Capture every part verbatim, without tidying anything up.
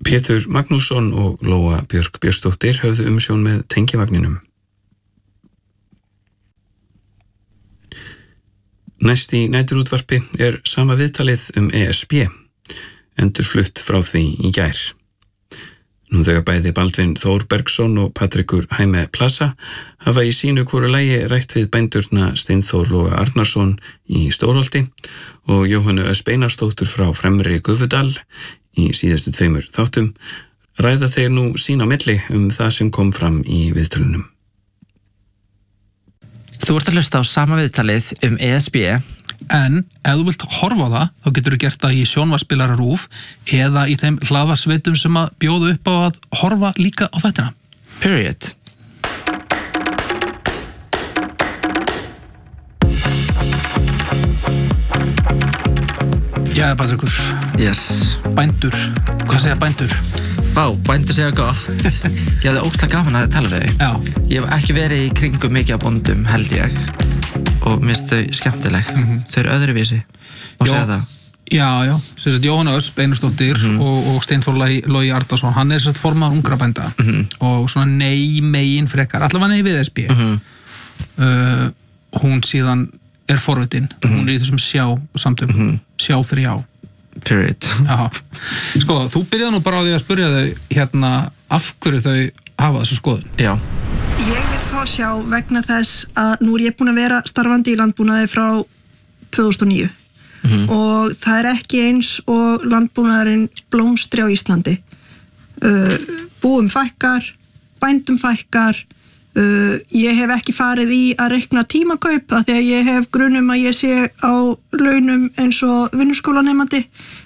Pétur Magnússon og Lóa Björk Björnsdóttir höfðu umsjón með tengivagninum. Næst í næturútvarpi er sama viðtalið um E S B, endurflutt frá því í gær. Nú þegar bæði Baldvin Þór Bergsson og Patrikur Hæme Plaza hafa í sínu hvoru lagi rætt við bændurna Steinþór Loga Arnarsson í Stórholti og Jóhannu Ösp Einarsdóttur frá Fremri Gufudal í síðustu tveimur þáttum, ræða þeir nú sín á milli um það sem kom fram í viðtölunum. Þú ert að hlusta á sama viðtalið um E S B, en ef þú vilt horfa á það, þá getur þú gert það í sjónvarpsspilara RÚV eða í þeim hlaðvarpsveitum sem að bjóðu upp á að horfa líka á þættina. Period. Jæja, Patrikur. Yes. Bændur. Hvað segja bændur? Vá, bændur segja gott. Ég hafði ótrúlega gaman að tala við þau. Já. Ég hef ekki verið í kringum mikið af bóndum, held ég. Og mér finnst þau skemmtileg. Mm -hmm. Þau eru öðruvísi. Og segja það. Já, já. Sem sagt, Jóhanna Ösp Einarsdóttir mm -hmm. og, og Steinþór Logi Arnarsson, hann er sagt formaður ungra bænda mm -hmm. og svona nei megin frekar, allavega nei við E S B. Mm -hmm. uh, hún síðan er forvitin, mm -hmm. hún er í þessum sjá samtökum, mm -hmm. sjá fyrir já. Period. Já. Sko, þú byrjaði nú bara á því að spyrja þau hérna af hverju þau hafa þessu skoðun. Já. Ég vil fá sjá vegna þess að nú er ég búin að vera starfandi í landbúnaði frá tvö þúsund og níu mm-hmm. og það er ekki eins og landbúnaðurinn blómstri á Íslandi. Uh, búum fækkar, bændum fækkar, uh, ég hef ekki farið í að reikna tímakaup af því að ég hef grunum að ég sé á launum eins og vinnuskólanemandi.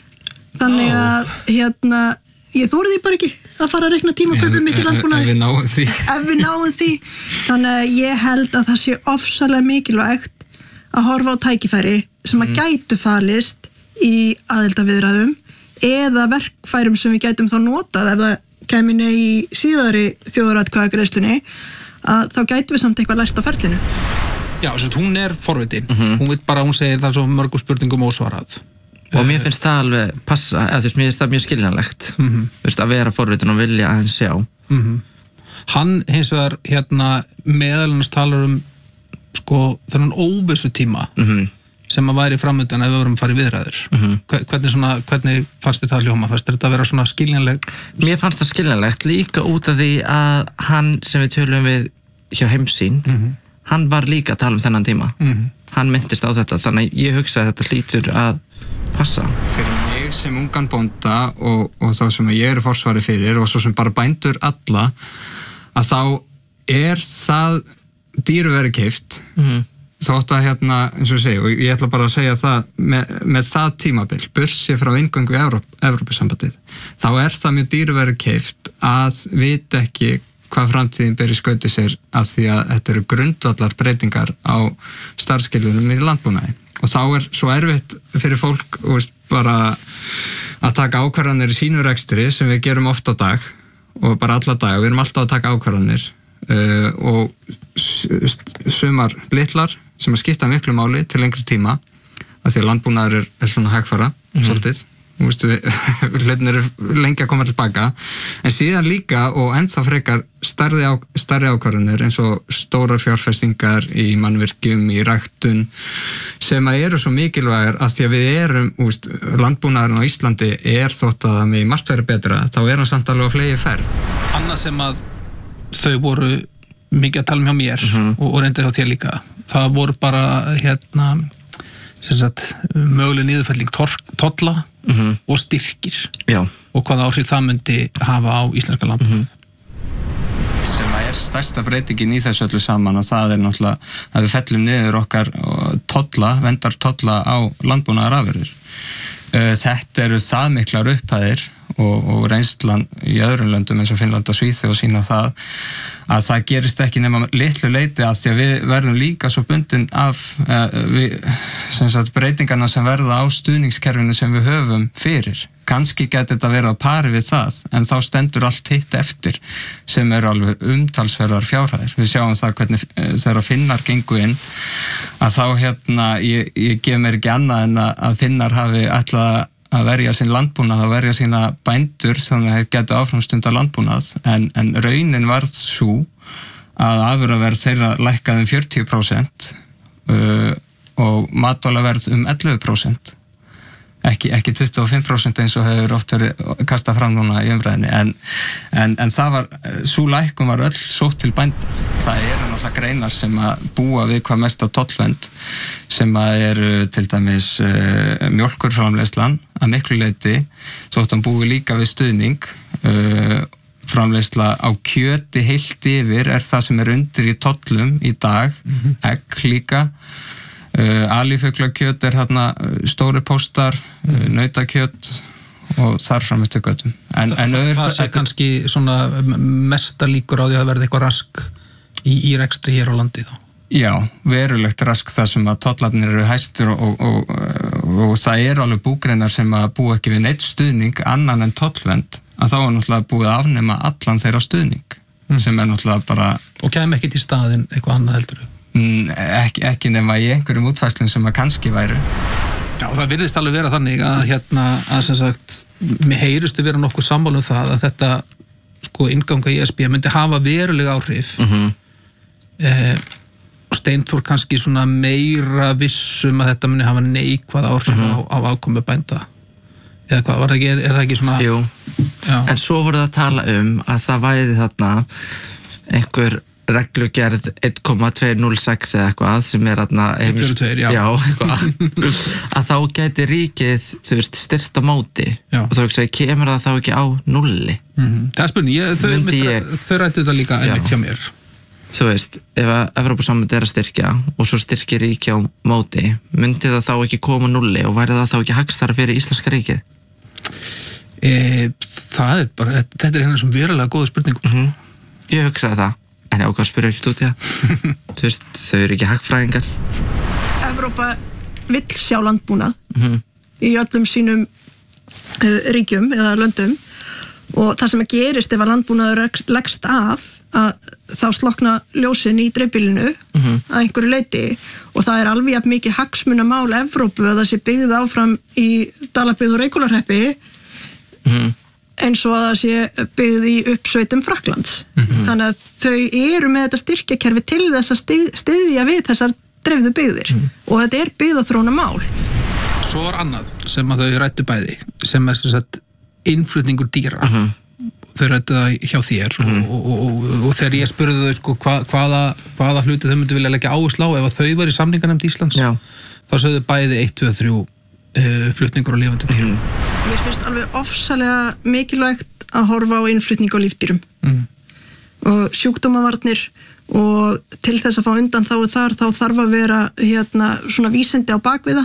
Þannig að hérna, ég þóri því bara ekki að fara að reikna tímakaupum mitt í landbúnaði. Ef við náum því. Ef við náum því. Þannig að ég held að það sé ofsalega mikilvægt að horfa á tækifæri sem að gætu falist í aðildarviðræðum eða verkfærum sem við gætum þá notað ef það kemur nei í síðari þjóðaratkvæðagreiðslunni, að þá gætum við samt eitthvað lært á ferlinu. Já, þess að hún er forvitin. Mm-hmm. Hún veit bara, hún segir það svo mörgum spurningum ósvarað. Og mér finnst það alveg passa, eða þú veist, mér finnst það mjög skiljanlegt, mm-hmm. þú veist, að vera forvitin og vilja að hann sjá. Mm-hmm. Hann hins vegar hérna meðalannast talar um sko þennan óvissu tíma mm-hmm. sem að væri framöndan ef við vorum að fara í viðræður. Mm-hmm. Hvernig, svona, hvernig fannst þér það hljóma? Fannst þér þetta að vera svona skiljanleg? Mér fannst það skiljanlegt líka út af því að hann sem við tölum við hjá Heimssýn, mm-hmm. hann var líka að tala um þennan tíma. Mm-hmm. Hann myndist á þetta, þannig að ég hugsa að þetta hlýtur að passa. Fyrir mig sem ungan bónda og, og þá sem ég er forsvari fyrir og svo sem bara bændur alla, að þá er það dýru verið keypt mm-hmm. þótt að hérna, eins og ég segi, og ég ætla bara að segja það með, með það tímabil, bursi frá inngöngu í Evróp, Evrópusambandið, þá er það mjög dýru verið keypt að vita ekki hvað framtíðin ber í skauti sér að því að þetta eru grundvallar breytingar á starfskilunum í landbúnaði. Og þá er svo erfitt fyrir fólk veist, bara að taka ákvarðanir í sínu rekstri sem við gerum oft á dag og bara alla dag, við erum alltaf að taka ákvarðanir uh, og sumar litlar sem að skipta miklu máli til lengri tíma af því að landbúnaður er, er svona hægfara mm-hmm. svolítið, hlutin eru lengi að koma tilbaka, en síðan líka og ennþá frekar stærri, á, stærri ákvarðanir eins og stórar fjárfestingar í mannvirkjum, í ræktun sem að eru svo mikilvægar að því að við erum, úst, landbúnaðurinn á Íslandi er þótt að það með margt verið betra, þá er hann samt alveg á flegi ferð. Annað sem að þau voru mikið að tala um hjá mér mm-hmm. og, og reyndir hjá þér líka, það voru bara hérna sem sagt möguleg niðurfelling tolla mm-hmm. og styrkir. Já. Og hvaða áhrif það myndi hafa á íslenska landbúnað. Mm-hmm. Sem að er stærsta breytingin í þessu öllu saman og það er náttúrulega að við fellum niður okkar tolla, vendar tolla á landbúnaðarafurðir. Þetta eru það miklar upphæðir og, og reynslan í öðrum löndum eins og Finnland og Svíþjóð og sína það að það gerist ekki nema litlu leyti af því að við verðum líka svo bundin af uh, við, sem sagt, breytingarna sem verða á stuðningskerfinu sem við höfum fyrir. Kannski geti þetta verið að pari við það, en þá stendur allt hitt eftir sem eru alveg umtalsverðar fjárhæðir. Við sjáum það hvernig þegar Finnar gengu inn að þá hérna, ég, ég gef mér ekki annað en að Finnar hafi ætlað að verja sín landbúnað að verja sína bændur þannig að þeir getu áframstunda landbúnað en, en raunin varð svo að afurðaverð þeirra lækkaði um fjörutíu prósent uh, og matvælaverð um ellefu prósent ekki, ekki tuttugu og fimm prósent eins og hefur oft verið kastað fram núna í umræðinni en, en, en það var, svo lækkun var öll sótt til bænda. Það eru náttúrulega greinar sem að búa við hvað mest á tollvernd sem að eru til dæmis uh, mjólkurframleiðslan að miklu leyti, þótt hann búi líka við stuðning uh, framleiðsla á kjöti heilt yfir er það sem er undir í tollum í dag, mm-hmm. egg líka Uh, alifugglakjöt er hérna stóri póstar, uh, nautakjöt og þar fram eftir göttum. En, Þa, en það, það sé kannski svona mesta líkur á því að verði eitthvað rask í, í rekstri hér á landi þá? Já, verulegt rask þar sem að tollarnir eru hæstur og, og, og, og það eru alveg búgreinar sem að búa ekki við neitt stuðning annan en tollvernd að þá er náttúrulega búið að afnema allan þeirra stuðning mm. sem er náttúrulega bara... Og kem ekki til staðinn eitthvað annað heldur þau? Ekki, ekki nema í einhverjum útfæslum sem að kannski væru. Já, það virðist alveg vera þannig að hérna, að sem sagt, mér heyrustu vera nokkuð sammála um það að þetta, sko, innganga í E S B myndi hafa verulega áhrif mm-hmm. eh, og Steinþór kannski svona meira vissum að þetta myndi hafa neikvæð áhrif mm-hmm. á, á afkomu bænda. Eða hvað, var það ekki, er það ekki svona... Jú, Já. En svo voru það að tala um að það væri þarna einhver reglugerð eitt komma tveir núll sex eða eitthvað sem er aðna fjörutíu og tvö, já, já eitthvað, að þá gæti ríkið þú veist, styrt á móti já. Og þá ekki, kemur það þá ekki á nulli mm-hmm. Það er spurning, ég, þau, ég, þau rættu þetta líka einmitt hjá mér Þú veist, ef að Evrópusambandið er að styrkja og svo styrkir ríki á móti myndi það þá ekki koma nulli og væri það þá ekki hagstæðara fyrir íslenska ríkið? E, það er bara, þetta er hérna sem verulega góð spurning mm-hmm. Ég hugsaði það En ég ákvað að spyrja ekkert út í það. Þú veist, þau eru ekki hagfræðingar. Evrópa vill sjá landbúnað mm-hmm. í öllum sínum uh, ríkjum eða löndum og það sem að gerist ef að landbúnaður leggst af að þá slokna ljósin í dreifbýlinu mm-hmm. að einhverju leyti og það er alveg jafn mikið hagsmunamál Evrópu að það sé byggð áfram í Dalabyggð og Reykhólahreppi mm-hmm. eins og að það sé byggð í uppsveitum Frakklands. Mm-hmm. Þannig að þau eru með þetta styrkjakerfi til þess að styð, styðja við þessar dreifðu byggðir mm-hmm. og þetta er byggðaþróna mál. Svo var annað sem að þau rættu bæði sem er þess að innflutningur dýra. Mm-hmm. Þau rættu það hjá þér mm-hmm. og, og, og, og þegar ég spurði þau sko, hva, hvaða, hvaða hluti þau myndu vilja leggja áherslu á ef að þau var í samninganefnd Íslands Já. Þá sögðu bæði eitt, tvö, þrjú uh, flutningur á lifandi dýrum. Mm-hmm. Mér finnst alveg ofsalega mikilvægt að horfa á innflutning á lífdýrum mm. og sjúkdómavarnir og til þess að fá undan þá þar þá þarf að vera hérna, svona vísindi á bakviða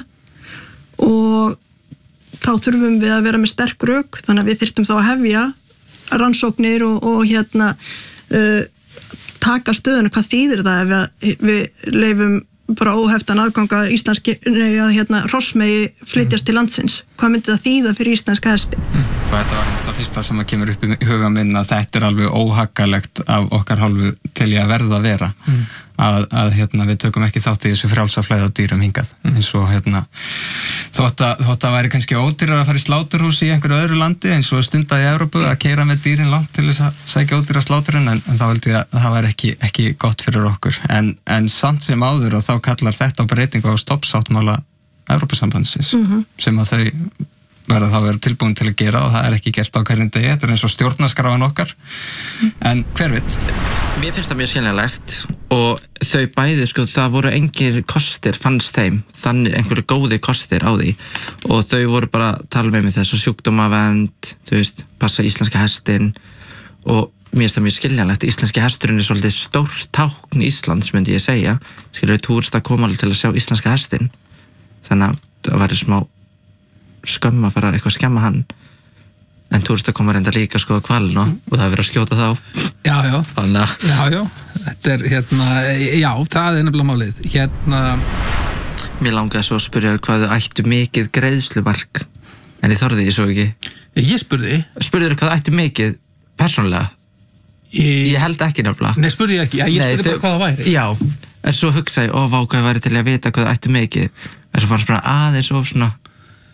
og þá þurfum við að vera með sterk rök þannig að við þyrftum þá að hefja rannsóknir og, og hérna uh, taka stöðuna hvað þýðir það ef við, við leifum bara óheftan aðganga íslenski að hérna hrossmegi flytjast mm. til landsins. Hvað myndi það þýða fyrir íslenska hesti? Mm. Og þetta var þetta fyrsta sem að kemur upp í huga minn að þetta er alveg óhaggalegt af okkar hálfu til ég að verða að vera. Mm. Að, að hérna, við tökum ekki þátt í þessu frjálsaflæði á dýrum hingað. Mm. Eins og hérna, þótt að, þótt að væri kannski ódýrar að fara í sláturhús í einhverju öðru landi eins og stunda í Evrópu að keyra með dýrin langt til þess að sækja ódýra sláturinn en, en þá held ég að það væri ekki, ekki gott fyrir okkur. En, en samt sem áður og þá kallar þetta á breytingu á stoppsáttmála Evrópusambandsins mm-hmm. sem að þau verða þá verið tilbúin til að gera og það er ekki gert á hverjum degi, þetta er eins og stjórnarskráin okkar en hver veit? Mér finnst það mjög skiljanlegt og þau bæði, sko, það voru engir kostir fannst þeim, þannig einhverju góði kostir á því og þau voru bara að tala með mig þess að sjúkdómavernd þú veist, passa íslenska hestinn og mér finnst það mjög skiljanlegt íslenski hesturinn er svolítið stórt tákn Íslands myndi ég segja, skilur túrist að koma alveg til að sjá íslenska hestinn þannig að það væri smá skömm að fara eitthvað að skemma hann en túrista koma reynda líka að skoða hvalina mm. og það er verið að skjóta þá já, já, þannig að já, já, þetta er hérna já, það er nefnilega málið hérna mér langaði svo að spyrja hvað þau ættu mikið greiðslumark en ég þorði því svo ekki ég spurði spurður hvað þau ættu mikið persónulega ég, ég held ekki nefnilega nei, spurði ég ekki, já, ég nei, spurði bara hvað það væri já, en svo hugsaði, ó, vá, hvað væri til að vita hvað þau ættu mikið en svo fannst bara aðeins of svona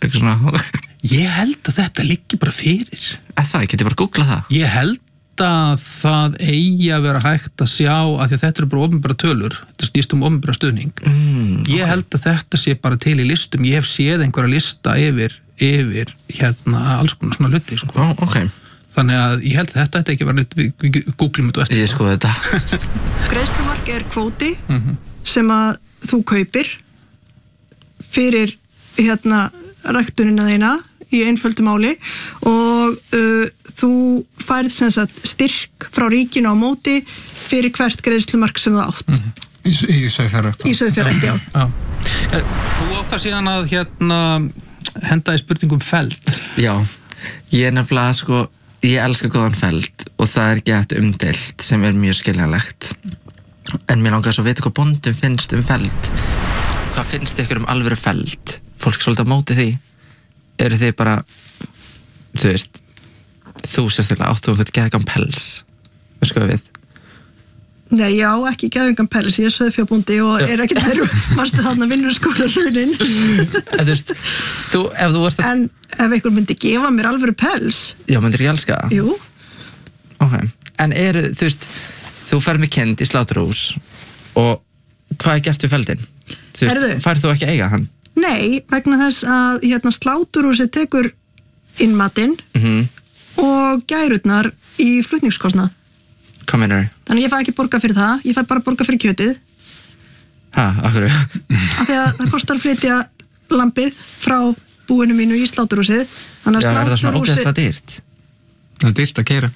eitthvað svona. Ég held að þetta liggi bara fyrir. Eða það, ég geti bara googlað það. Ég held að það eigi að vera hægt að sjá að því að þetta eru bara opinbera tölur, þetta snýst um opinbera stuðning. Mm, Ég held að þetta sé bara til í listum, ég hef séð einhverja lista yfir, yfir hérna alls konar svona hluti, sko. Ó, ok. Þannig að ég held að þetta þetta ekki var neitt, við googlum þetta eftir. Ég skoði þetta. Greiðslumark er kvóti sem að þú kaupir fyrir hérna ræktunina þína í einföldu máli og uh, þú færð sem sagt styrk frá ríkinu á móti fyrir hvert greiðslumark sem þú átt. Mm. Í, í sauðfjárrækt. Í sauðfjárrækt, já. já. Þú ákvað síðan að hérna henda í spurningum feld. Já, ég er nefnilega sko, ég elska góðan feld og það er gett umdeilt sem er mjög skiljanlegt. En mér langar svo að vita hvað bóndum finnst um feld. Hvað finnst ykkur um alvöru feld? Fólk svolítið á móti því. Eru þið bara, þú veist, þú sérstaklega áttu um þetta geðgan pels, hvað sko við? Nei, já, ekki geðgan pels, ég er sauðfjárbóndi og er ekkert verið, varstu þarna vinnur skólaraunin. En þú veist, þú, ef þú ert að... En ef einhver myndi gefa mér alvöru pels? Já, myndir ég elska það? Jú. Ok, en eru, þú veist, þú fer með kind í sláturhús og hvað er gert við feldin? Þú veist, færð þú ekki eiga hann? Nei, vegna þess að hérna, sláturhúsið tekur inn matinn mm-hmm. og gærurnar í flutningskostnað. Hvað meinar? Þannig ég fæ ekki borga fyrir það, ég fæ bara borga fyrir kjötið. Ha, akkur? Af því að það kostar að flytja lambið frá búinu mínu í sláturhúsið. Já, er það svona ógeðslega dýrt? Það er dýrt að keyra.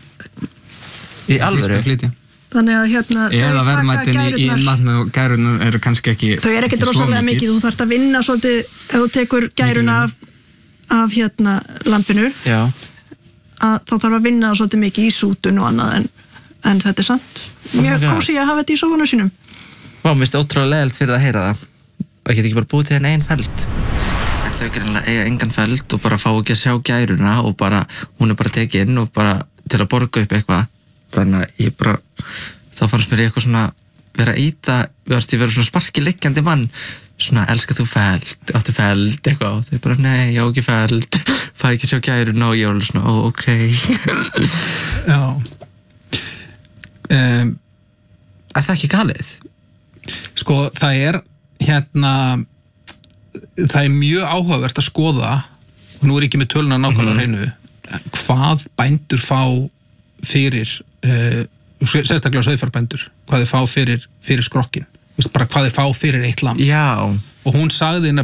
Í alvöru? Þannig að hérna eða verðmætin í innmatnu og gærunum eru kannski ekki þau eru ekkert rosalega mikið, þú þarft að vinna svolítið ef þú tekur gæruna af, af hérna lampinu já að þá þarf að vinna svolítið mikið í sútun og annað en, en þetta er samt mjög kósí að hafa þetta í sófanum sínum. Vá, mér finnst ótrúlega leiðilegt fyrir að heyra það og ég get ekki bara búið til henni einn feld en þau greinlega eiga engan feld og bara fá ekki að sjá gæruna og bara hún er bara tekin og bara til að borga upp eitthvað. Þannig að ég bara, þá fannst mér ég eitthvað svona vera að íta, við varst ég vera svona sparki liggjandi mann, svona elskar þú feld, áttu feld, eitthvað og þau bara, nei, ég á ekki feld, fæ ekki sjá gæruna og ég var svona, ó, ok. Já. Um, er það ekki galið? Sko, það er hérna, það er mjög áhugavert að skoða, og nú er ég ekki með töluna nákvæmlega hreinu, hvað bændur fá fyrir uh, sérstaklega sauðfjárbændur hvað þið fá fyrir, fyrir skrokkin bara hvað þið fá fyrir eitt lamb já. Og hún sagði nefnilega